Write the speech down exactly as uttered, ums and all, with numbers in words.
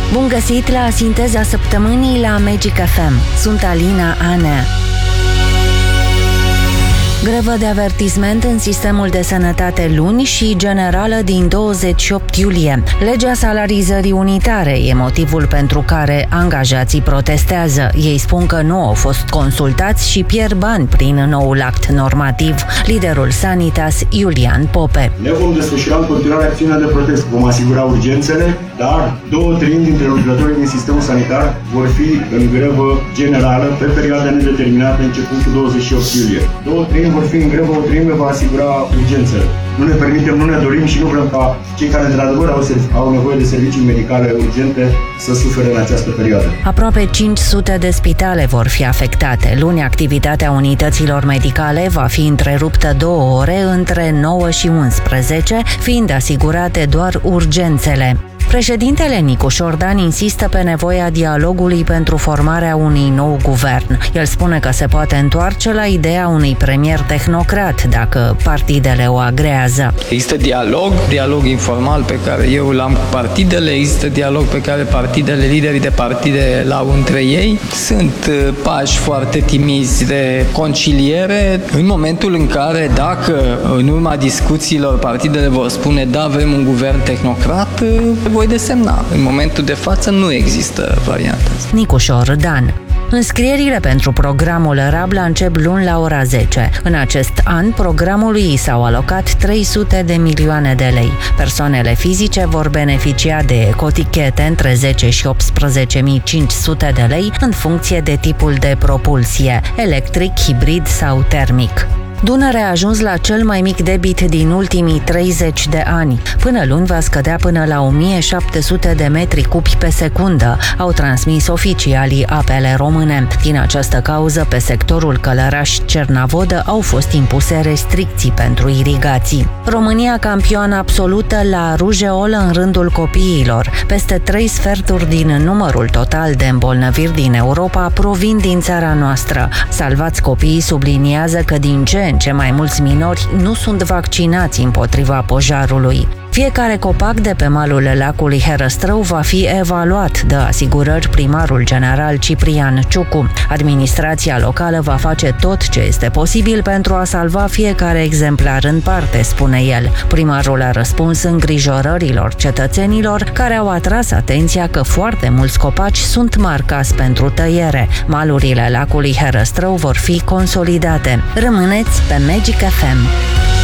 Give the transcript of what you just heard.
Bun găsit la Sinteza Săptămânii la Magic F M. Sunt Alina Anea. Grevă de avertisment în sistemul de sănătate luni și generală din douăzeci și opt iulie. Legea salarizării unitare e motivul pentru care angajații protestează. Ei spun că nu au fost consultați și pierd bani prin noul act normativ. Liderul Sanitas, Iulian Pope. Ne vom desfășura în continuare acțiunea de protest. Vom asigura urgențele, dar două treimi dintre lucrătorii din sistemul sanitar vor fi în grevă generală pe perioada nedeterminată începând cu douăzeci și opt iulie. Două treimi vor fi în grevă, o treime va asigura urgențele. Nu ne permitem, nu ne dorim și nu vrem ca cei care într-adevăr au, au nevoie de servicii medicale urgente să sufere în această perioadă. Aproape cinci sute de spitale vor fi afectate. Luni, activitatea unităților medicale va fi întreruptă două ore între nouă și unsprezece, fiind asigurate doar urgențele. Președintele Nicu Șordan insistă pe nevoia dialogului pentru formarea unui nou guvern. El spune că se poate întoarce la ideea unui premier tehnocrat dacă partidele o agrează. Există dialog, dialog informal pe care eu l-am cu partidele, există dialog pe care partidele, liderii de partide l-au între ei. Sunt pași foarte timizi de conciliere în momentul în care, dacă în urma discuțiilor partidele vor spune da, vrem un guvern tehnocrat, voi desemna. În momentul de față nu există varianta asta. Nicu Șordan. Înscrierile pentru programul Rabla încep luni la ora zece. În acest an, programului i s-au alocat trei sute de milioane de lei. Persoanele fizice vor beneficia de ecotichete între zece și optsprezece mii cinci sute de lei în funcție de tipul de propulsie, electric, hibrid sau termic. Dunărea a ajuns la cel mai mic debit din ultimii treizeci de ani. Până luni va scădea până la o mie șapte sute de metri cubi pe secundă, au transmis oficialii Apele Române. Din această cauză, pe sectorul Călăraș-Cernavodă au fost impuse restricții pentru irigații. România campioană absolută la rujeolă în rândul copiilor. Peste trei sferturi din numărul total de îmbolnăviri din Europa provin din țara noastră. Salvați Copiii subliniază că din ce în ce mai mulți minori nu sunt vaccinați împotriva pojarului. Fiecare copac de pe malul lacului Herăstrău va fi evaluat, dă asigurări primarul general Ciprian Ciucu. Administrația locală va face tot ce este posibil pentru a salva fiecare exemplar în parte, spune el. Primarul a răspuns îngrijorărilor cetățenilor care au atras atenția că foarte mulți copaci sunt marcați pentru tăiere. Malurile lacului Herăstrău vor fi consolidate. Rămâneți pe Magic F M.